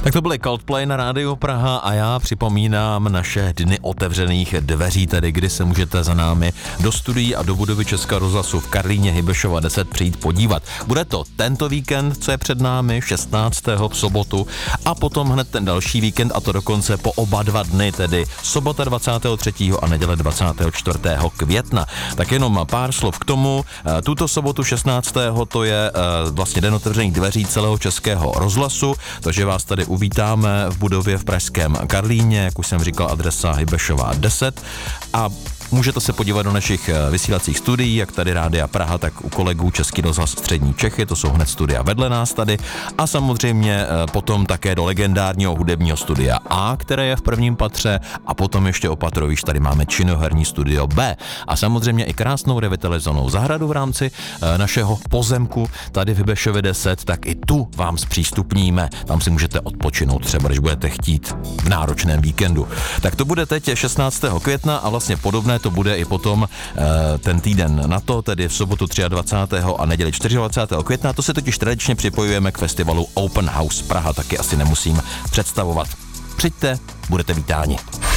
Tak to byly Coldplay na Rádiu Praha a já připomínám naše dny otevřených dveří, tedy kdy se můžete za námi do studií a do budovy Českého rozhlasu v Karlíně Hybešova 10 přijít podívat. Bude to tento víkend, co je před námi, 16. v sobotu a potom hned ten další víkend, a to dokonce po oba dva dny, tedy sobota 23. a neděle 24. května. Tak jenom pár slov k tomu. Tuto sobotu 16. to je vlastně den otevřených dveří celého Českého rozhlasu, takže vás tady uvítáme v budově v pražském Karlíně, jak už jsem říkal, adresa Hybešova 10 a můžete se podívat do našich vysílacích studií, jak tady Rádia Praha, tak u kolegů Český rozhlas Střední Čechy, to jsou hned studia vedle nás tady, a samozřejmě potom také do legendárního hudebního studia A, které je v prvním patře, a potom ještě o patro výš tady máme činoherní studio B a samozřejmě i krásnou revitalizovanou zahradu v rámci našeho pozemku tady v Hybešově 10, tak i tu vám zpřístupníme, tam si můžete odpočinout třeba, když budete chtít v náročném víkendu. Tak to bude teď 16. května a vlastně podobné to bude i potom ten týden na to, tedy v sobotu 23. a neděli 24. května. To se totiž tradičně připojujeme k festivalu Open House Praha, taky asi nemusím představovat. Přijďte, budete vítáni.